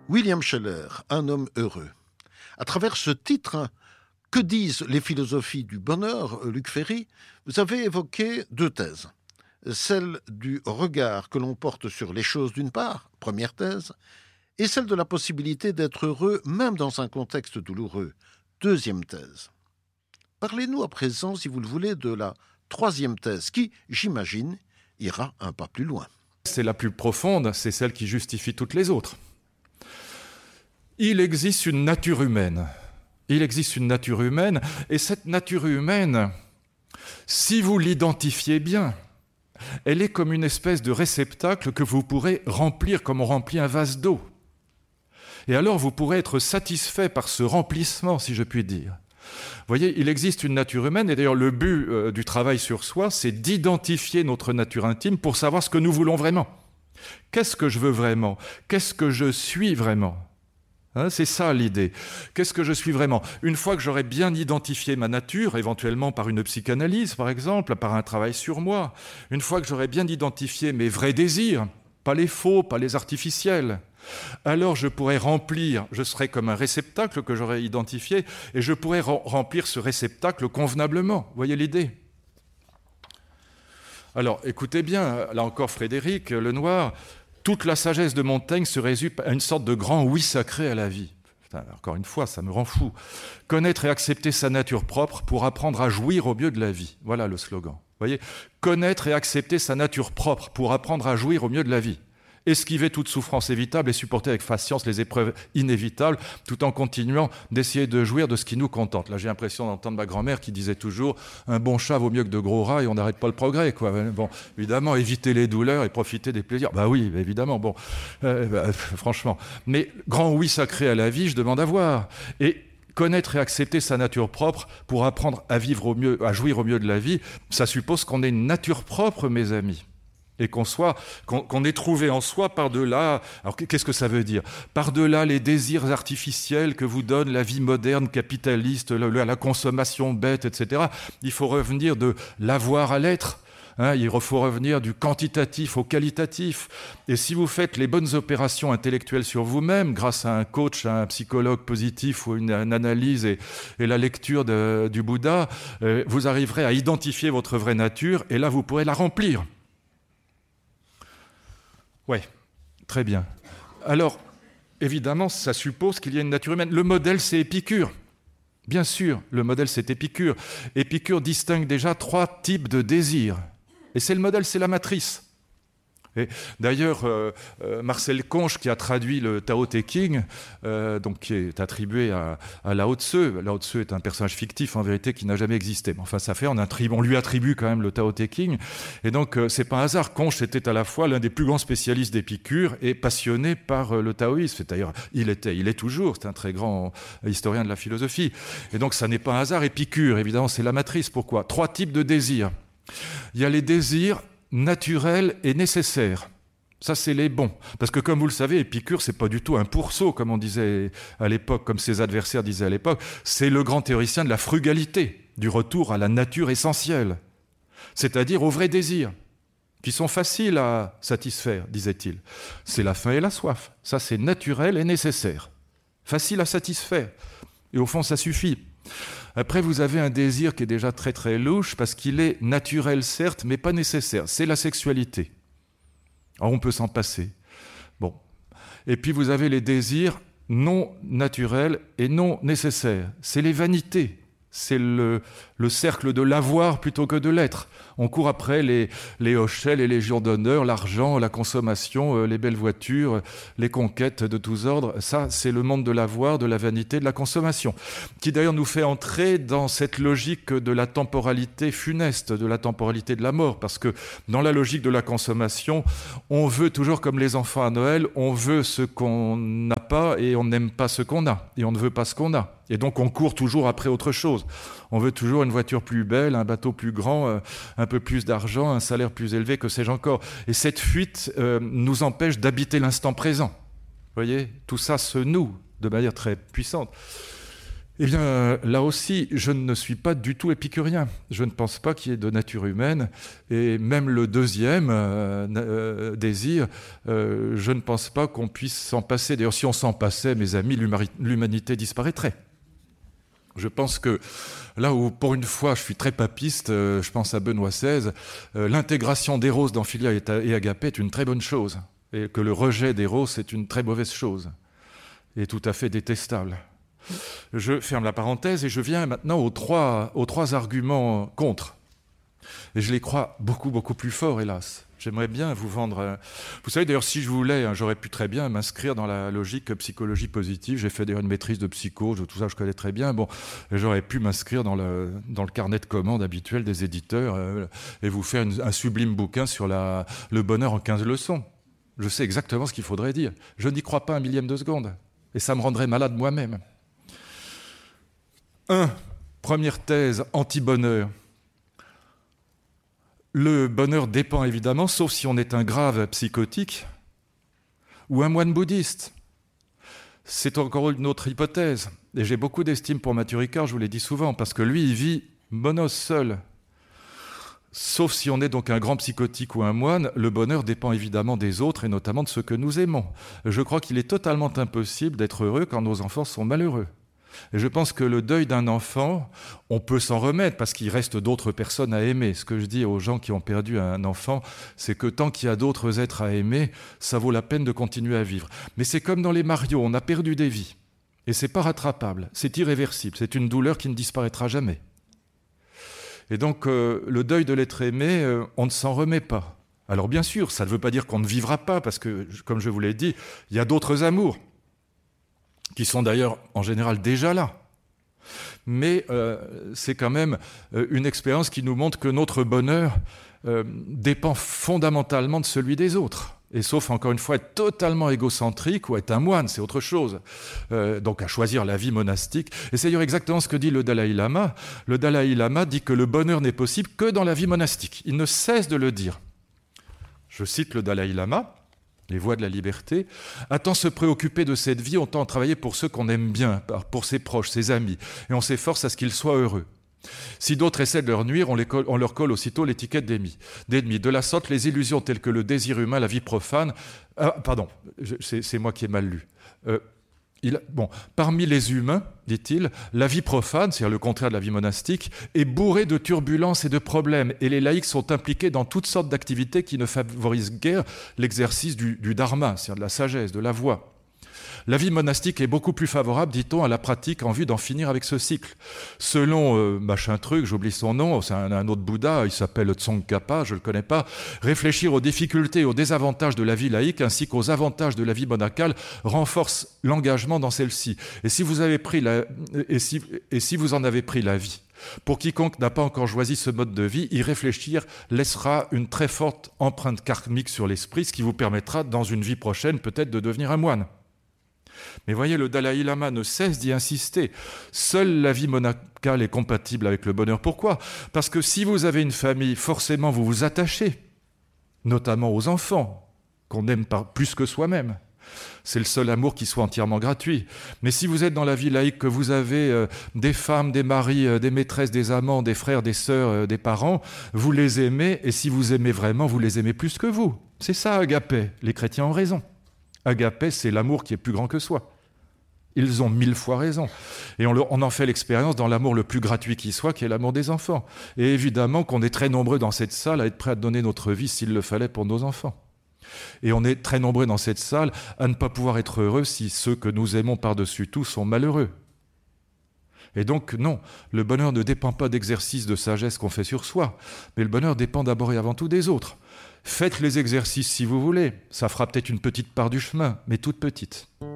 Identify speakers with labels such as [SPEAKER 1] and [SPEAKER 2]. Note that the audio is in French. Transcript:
[SPEAKER 1] William Scheller, un homme heureux. À travers ce titre, que disent les philosophies du bonheur, Luc Ferry, vous avez évoqué deux thèses. Celle du regard que l'on porte sur les choses d'une part, première thèse, et celle de la possibilité d'être heureux même dans un contexte douloureux, deuxième thèse. Parlez-nous à présent, si vous le voulez, de la troisième thèse qui, j'imagine, ira un pas plus loin.
[SPEAKER 2] C'est la plus profonde, c'est celle qui justifie toutes les autres. Il existe une nature humaine. Il existe une nature humaine, et cette nature humaine, si vous l'identifiez bien, elle est comme une espèce de réceptacle que vous pourrez remplir comme on remplit un vase d'eau. Et alors vous pourrez être satisfait par ce remplissement, si je puis dire. Vous voyez, il existe une nature humaine, et d'ailleurs le but du travail sur soi, c'est d'identifier notre nature intime pour savoir ce que nous voulons vraiment. Qu'est-ce que je veux vraiment ? Qu'est-ce que je suis vraiment ? C'est ça l'idée. Qu'est-ce que je suis vraiment ? Une fois que j'aurai bien identifié ma nature, éventuellement par une psychanalyse par exemple, par un travail sur moi, une fois que j'aurai bien identifié mes vrais désirs, pas les faux, pas les artificiels, alors je pourrai remplir, je serai comme un réceptacle que j'aurai identifié, et je pourrai remplir ce réceptacle convenablement. Vous voyez l'idée ? Alors écoutez bien, là encore Frédéric Lenoir, toute la sagesse de Montaigne se résume à une sorte de grand oui sacré à la vie. Putain, encore une fois, ça me rend fou. Connaître et accepter sa nature propre pour apprendre à jouir au mieux de la vie. Voilà le slogan. Vous voyez ? Connaître et accepter sa nature propre pour apprendre à jouir au mieux de la vie. Esquiver toute souffrance évitable et supporter avec patience les épreuves inévitables, tout en continuant d'essayer de jouir de ce qui nous contente. Là, j'ai l'impression d'entendre ma grand-mère qui disait toujours « un bon chat vaut mieux que de gros rats et on n'arrête pas le progrès ». Bon, évidemment, éviter les douleurs et profiter des plaisirs. Bah oui, évidemment, bon, franchement. Mais grand oui sacré à la vie, je demande à voir. Et connaître et accepter sa nature propre pour apprendre à vivre au mieux, à jouir au mieux de la vie, ça suppose qu'on ait une nature propre, mes amis. Et qu'on ait trouvé en soi par-delà, alors qu'est-ce que ça veut dire ? Par-delà les désirs artificiels que vous donne la vie moderne, capitaliste, la consommation bête, etc. Il faut revenir de l'avoir à l'être. Il faut revenir du quantitatif au qualitatif. Et si vous faites les bonnes opérations intellectuelles sur vous-même, grâce à un coach, à un psychologue positif ou une analyse et la lecture du Bouddha, vous arriverez à identifier votre vraie nature et là, vous pourrez la remplir. Oui, très bien. Alors, évidemment, ça suppose qu'il y a une nature humaine. Le modèle, c'est Épicure. Bien sûr, le modèle, c'est Épicure. Épicure distingue déjà 3 types de désirs. Et c'est le modèle, c'est la matrice. Et d'ailleurs, Marcel Conche, qui a traduit le Tao Te Ching, donc qui est attribué à Lao Tse. Lao Tse est un personnage fictif, en vérité, qui n'a jamais existé. Mais enfin, ça fait, on lui attribue quand même le Tao Te Ching. Et donc, c'est pas un hasard. Conche était à la fois l'un des plus grands spécialistes d'Épicure et passionné par le taoïsme. D'ailleurs, il est toujours, c'est un très grand historien de la philosophie. Et donc, ça n'est pas un hasard. Épicure, évidemment, c'est la matrice. Pourquoi ? 3 types de désirs. Il y a les désirs naturel et nécessaire. Ça, c'est les bons. Parce que, comme vous le savez, Épicure, c'est pas du tout un pourceau, comme on disait à l'époque, comme ses adversaires disaient à l'époque. C'est le grand théoricien de la frugalité, du retour à la nature essentielle, c'est-à-dire aux vrais désirs, qui sont faciles à satisfaire, disait-il. C'est la faim et la soif. Ça, c'est naturel et nécessaire. Facile à satisfaire. Et au fond, ça suffit. Après, vous avez un désir qui est déjà très très louche parce qu'il est naturel certes, mais pas nécessaire. C'est la sexualité. Alors on peut s'en passer. Bon. Et puis vous avez les désirs non naturels et non nécessaires. C'est les vanités. C'est le cercle de l'avoir plutôt que de l'être. On court après les hochets, les légions d'honneur, l'argent, la consommation, les belles voitures, les conquêtes de tous ordres. Ça, c'est le monde de l'avoir, de la vanité, de la consommation, qui d'ailleurs nous fait entrer dans cette logique de la temporalité funeste, de la temporalité de la mort, parce que dans la logique de la consommation, on veut toujours, comme les enfants à Noël, on veut ce qu'on n'a pas et on n'aime pas ce qu'on a, et on ne veut pas ce qu'on a. Et donc on court toujours après autre chose. On veut toujours une voiture plus belle, un bateau plus grand, un peu plus d'argent, un salaire plus élevé, que sais-je encore. Et cette fuite nous empêche d'habiter l'instant présent. Vous voyez, tout ça se noue de manière très puissante. Eh bien, là aussi, je ne suis pas du tout épicurien. Je ne pense pas qu'il y ait de nature humaine. Et même le deuxième désir, je ne pense pas qu'on puisse s'en passer. D'ailleurs, si on s'en passait, mes amis, l'humanité disparaîtrait. Je pense que là où, pour une fois, je suis très papiste, je pense à Benoît XVI, l'intégration d'Éros dans Philia et Agapé est une très bonne chose. Et que le rejet d'Éros est une très mauvaise chose. Et tout à fait détestable. Je ferme la parenthèse et je viens maintenant aux trois arguments contre. Et je les crois beaucoup, beaucoup plus forts, hélas. J'aimerais bien vous vendre... Vous savez, d'ailleurs, si je voulais, j'aurais pu très bien m'inscrire dans la logique psychologie positive. J'ai fait d'ailleurs une maîtrise de psycho, tout ça, je connais très bien. Bon, j'aurais pu m'inscrire dans le carnet de commandes habituel des éditeurs et vous faire un sublime bouquin sur le bonheur en 15 leçons. Je sais exactement ce qu'il faudrait dire. Je n'y crois pas un millième de seconde. Et ça me rendrait malade moi-même. Première thèse, anti-bonheur. Le bonheur dépend évidemment, sauf si on est un grave psychotique ou un moine bouddhiste. C'est encore une autre hypothèse. Et j'ai beaucoup d'estime pour Mathieu Ricard, je vous l'ai dit souvent, parce que lui, il vit monos seul. Sauf si on est donc un grand psychotique ou un moine, le bonheur dépend évidemment des autres et notamment de ceux que nous aimons. Je crois qu'il est totalement impossible d'être heureux quand nos enfants sont malheureux. Et je pense que le deuil d'un enfant, on peut s'en remettre parce qu'il reste d'autres personnes à aimer. Ce que je dis aux gens qui ont perdu un enfant, c'est que tant qu'il y a d'autres êtres à aimer, ça vaut la peine de continuer à vivre. Mais c'est comme dans les Mario, on a perdu des vies. Et c'est pas rattrapable, c'est irréversible, c'est une douleur qui ne disparaîtra jamais. Et donc le deuil de l'être aimé, on ne s'en remet pas. Alors bien sûr, ça ne veut pas dire qu'on ne vivra pas, parce que, comme je vous l'ai dit, il y a d'autres amours, qui sont d'ailleurs en général déjà là. Mais c'est quand même une expérience qui nous montre que notre bonheur dépend fondamentalement de celui des autres. Et sauf, encore une fois, être totalement égocentrique ou être un moine, c'est autre chose. Donc à choisir la vie monastique. Et c'est d'ailleurs exactement ce que dit le Dalai Lama. Le Dalai Lama dit que le bonheur n'est possible que dans la vie monastique. Il ne cesse de le dire. Je cite le Dalai Lama. Les voies de la liberté, à tant se préoccuper de cette vie, autant travailler pour ceux qu'on aime bien, pour ses proches, ses amis, et on s'efforce à ce qu'ils soient heureux. Si d'autres essaient de leur nuire, on leur colle aussitôt l'étiquette d'ennemis. De la sorte, les illusions telles que le désir humain, la vie profane... c'est moi qui ai mal lu. Parmi les humains, dit-il, la vie profane, c'est-à-dire le contraire de la vie monastique, est bourrée de turbulences et de problèmes, et les laïcs sont impliqués dans toutes sortes d'activités qui ne favorisent guère l'exercice du dharma, c'est-à-dire de la sagesse, de la voie. La vie monastique est beaucoup plus favorable, dit-on, à la pratique en vue d'en finir avec ce cycle. Selon machin truc, j'oublie son nom, c'est un autre Bouddha, il s'appelle Tsongkhapa, je ne le connais pas, réfléchir aux difficultés et aux désavantages de la vie laïque ainsi qu'aux avantages de la vie monacale renforce l'engagement dans celle-ci. Et si vous en avez pris la vie, pour quiconque n'a pas encore choisi ce mode de vie, y réfléchir laissera une très forte empreinte karmique sur l'esprit, ce qui vous permettra, dans une vie prochaine, peut-être de devenir un moine. Mais voyez, le Dalai Lama ne cesse d'y insister. Seule la vie monacale est compatible avec le bonheur. Pourquoi ? Parce que si vous avez une famille, forcément vous vous attachez, notamment aux enfants, qu'on aime plus que soi-même. C'est le seul amour qui soit entièrement gratuit. Mais si vous êtes dans la vie laïque, que vous avez des femmes, des maris, des maîtresses, des amants, des frères, des sœurs, des parents, vous les aimez, et si vous aimez vraiment, vous les aimez plus que vous. C'est ça, agapé. Les chrétiens ont raison. Agapé, c'est l'amour qui est plus grand que soi. Ils ont 1000 fois raison. Et on en fait l'expérience dans l'amour le plus gratuit qui soit, qui est l'amour des enfants. Et évidemment qu'on est très nombreux dans cette salle à être prêts à donner notre vie s'il le fallait pour nos enfants. Et on est très nombreux dans cette salle à ne pas pouvoir être heureux si ceux que nous aimons par-dessus tout sont malheureux. Et donc, non, le bonheur ne dépend pas d'exercices de sagesse qu'on fait sur soi, mais le bonheur dépend d'abord et avant tout des autres. Faites les exercices si vous voulez, ça fera peut-être une petite part du chemin, mais toute petite.